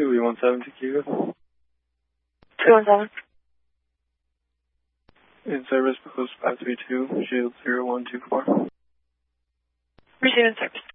217 Tequila. 217. In service, post 532, shield 0124. Receiving service.